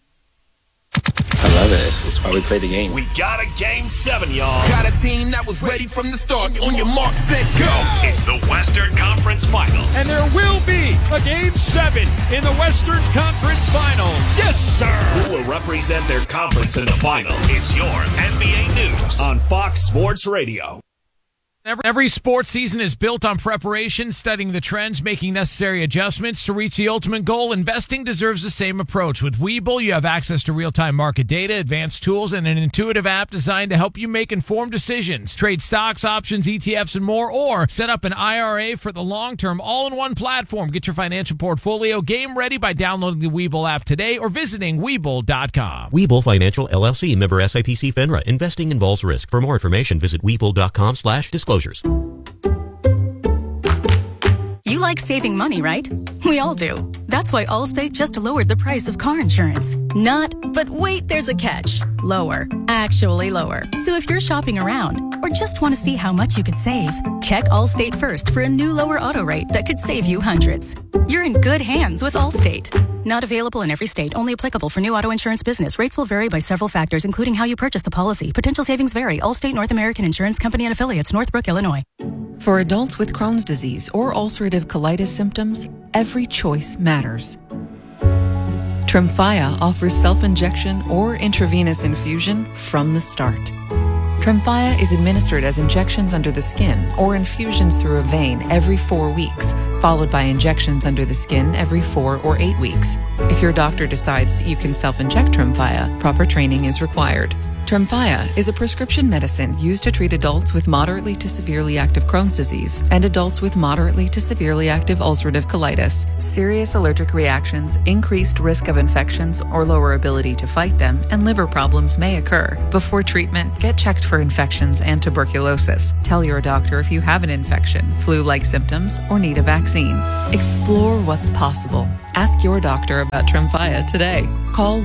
I love this. It's why we play the game. We got a Game 7, y'all. Got a team that was ready from the start. On your mark, set, go. It's the Western Conference Finals. And there will be a Game 7 in the Western Conference Finals. Yes, sir. Who will represent their conference in the finals? It's your NBA News on Fox Sports Radio. Every sports season is built on preparation, studying the trends, making necessary adjustments to reach the ultimate goal. Investing deserves the same approach. With Webull, you have access to real-time market data, advanced tools, and an intuitive app designed to help you make informed decisions. Trade stocks, options, ETFs, and more, or set up an IRA for the long-term all-in-one platform. Get your financial portfolio game ready by downloading the Webull app today or visiting Webull.com. Webull Financial, LLC, member SIPC FINRA. Investing involves risk. For more information, visit Webull.com/disclosures. You like saving money, right? We all do. That's why Allstate just lowered the price of car insurance. Not, but wait, there's a catch. Lower. Actually lower. So if you're shopping around or just want to see how much you could save, check Allstate first for a new lower auto rate that could save you hundreds. You're in good hands with Allstate. Not available in every state. Only applicable for new auto insurance business. Rates will vary by several factors, including how you purchase the policy. Potential savings vary. Allstate North American Insurance Company and Affiliates, Northbrook, Illinois. For adults with Crohn's disease or ulcerative colitis symptoms, every choice matters. Tremfya offers self-injection or intravenous infusion from the start. Tremfya is administered as injections under the skin or infusions through a vein every 4 weeks, followed by injections under the skin every 4 or 8 weeks. If your doctor decides that you can self-inject Tremfya, proper training is required. Tremfya is a prescription medicine used to treat adults with moderately to severely active Crohn's disease and adults with moderately to severely active ulcerative colitis. Serious allergic reactions, increased risk of infections or lower ability to fight them, and liver problems may occur. Before treatment, get checked for infections and tuberculosis. Tell your doctor if you have an infection, flu-like symptoms, or need a vaccine. Explore what's possible. Ask your doctor about Tremfya today. Call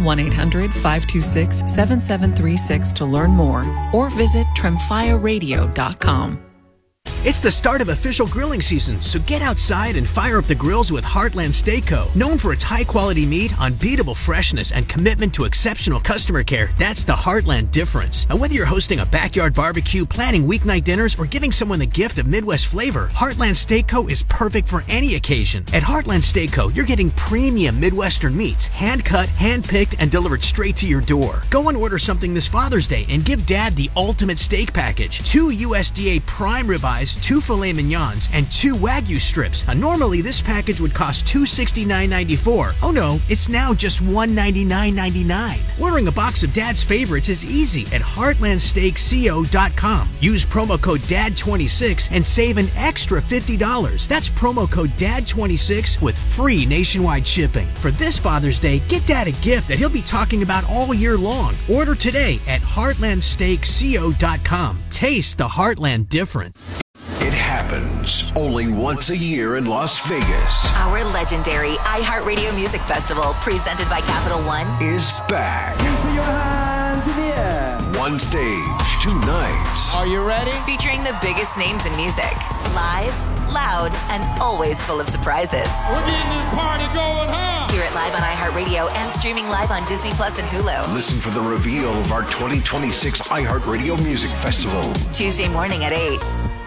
1-800-526-7736 to learn more or visit TremfyaRadio.com. It's the start of official grilling season, so get outside and fire up the grills with Heartland Steak Co. Known for its high-quality meat, unbeatable freshness, and commitment to exceptional customer care, that's the Heartland difference. And whether you're hosting a backyard barbecue, planning weeknight dinners, or giving someone the gift of Midwest flavor, Heartland Steak Co. is perfect for any occasion. At Heartland Steak Co., you're getting premium Midwestern meats, hand-cut, hand-picked, and delivered straight to your door. Go and order something this Father's Day and give Dad the ultimate steak package. 2 USDA prime ribeyes, 2 filet mignons, and 2 Wagyu strips. Now, normally this package would cost $269.94. Oh no, it's now just $199.99. Ordering a box of Dad's favorites is easy at heartlandsteakco.com. Use promo code DAD26 and save an extra $50. That's promo code DAD26 with free nationwide shipping. For this Father's Day, get Dad a gift that he'll be talking about all year long. Order today at heartlandsteakco.com. Taste the Heartland different. It happens only once a year in Las Vegas. Our legendary iHeartRadio Music Festival, presented by Capital One, is back. Put your hands in the air. One stage, 2 nights. Are you ready? Featuring the biggest names in music. Live, loud, and always full of surprises. We're getting this party going, huh? Hear it live on iHeartRadio and streaming live on Disney Plus and Hulu. Listen for the reveal of our 2026 iHeartRadio Music Festival. Tuesday morning at 8.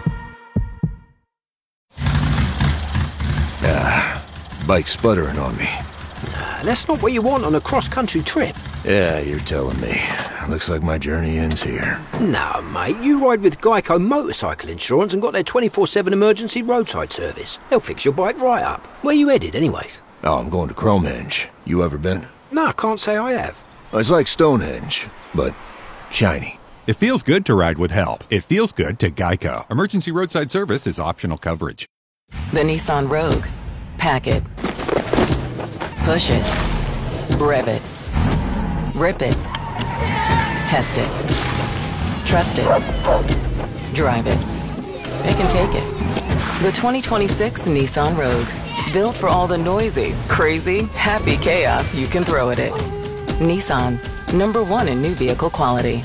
Bike sputtering on me. That's not what you want on a cross-country trip. Yeah, you're telling me. Looks like my journey ends here. No, mate, you ride with Geico Motorcycle Insurance and got their 24/7 emergency roadside service. They'll fix your bike right up. Where you headed, anyways? Oh, I'm going to Cromhenge. You ever been? No, I can't say I have. It's like Stonehenge, but shiny. It feels good to ride with help. It feels good to Geico. Emergency roadside service is optional coverage. The Nissan Rogue. Pack it. Push it. Rev it. Rip it. Test it. Trust it. Drive it. It can take it. The 2026 Nissan Rogue. Built for all the noisy, crazy, happy chaos you can throw at it. Nissan. #1 in new vehicle quality.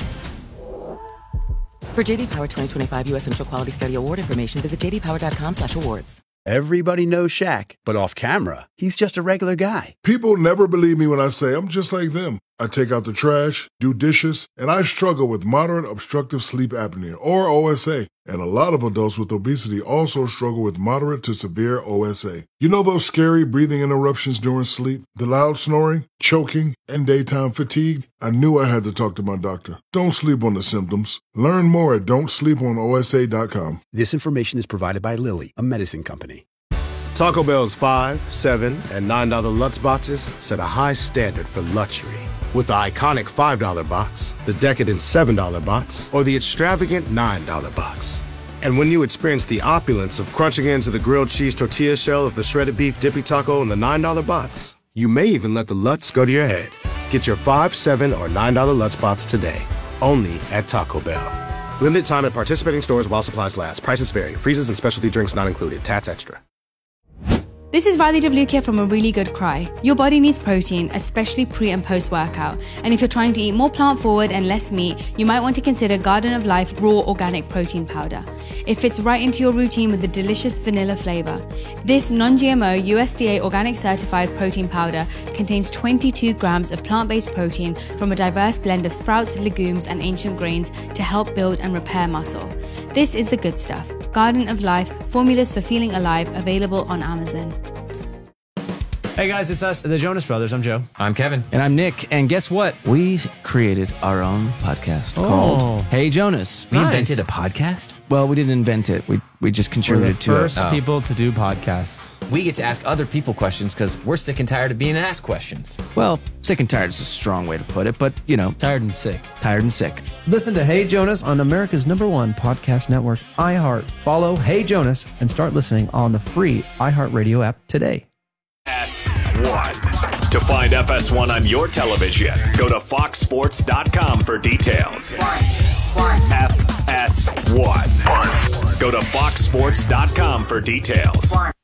For JD Power 2025 U.S. Initial Quality Study Award information, visit jdpower.com/awards. Everybody knows Shaq, but off camera, he's just a regular guy. People never believe me when I say I'm just like them. I take out the trash, do dishes, and I struggle with moderate obstructive sleep apnea, or OSA. And a lot of adults with obesity also struggle with moderate to severe OSA. You know those scary breathing interruptions during sleep? The loud snoring, choking, and daytime fatigue? I knew I had to talk to my doctor. Don't sleep on the symptoms. Learn more at don'tsleeponosa.com. This information is provided by Lilly, a medicine company. Taco Bell's $5, $7, and $9 Lutz boxes set a high standard for luxury. With the iconic $5 box, the decadent $7 box, or the extravagant $9 box. And when you experience the opulence of crunching into the grilled cheese tortilla shell of the shredded beef dippy taco in the $9 box, you may even let the Lutz go to your head. Get your $5, $7, or $9 Lutz box today, only at Taco Bell. Limited time at participating stores while supplies last. Prices vary. Freezes and specialty drinks not included. Tats extra. This is Riley DeVlukia from A Really Good Cry. Your body needs protein, especially pre and post workout. And if you're trying to eat more plant forward and less meat, you might want to consider Garden of Life Raw Organic Protein Powder. It fits right into your routine with a delicious vanilla flavor. This non-GMO USDA organic certified protein powder contains 22 grams of plant-based protein from a diverse blend of sprouts, legumes, and ancient grains to help build and repair muscle. This is the good stuff. Garden of Life, formulas for feeling alive, available on Amazon. Hey guys, it's us, the Jonas Brothers. I'm Joe. I'm Kevin. And I'm Nick. And guess what? We created our own podcast called Hey Jonas. We invented a podcast? Well, we didn't invent it. We just contributed to it. First people to do podcasts. We get to ask other people questions because we're sick and tired of being asked questions. Well, sick and tired is a strong way to put it, but, you know. Tired and sick. Tired and sick. Listen to Hey Jonas on America's #1 podcast network, iHeart. Follow Hey Jonas and start listening on the free iHeartRadio app today. FS1. To find FS1 on your television, go to foxsports.com for details. FS1. Go to foxsports.com for details.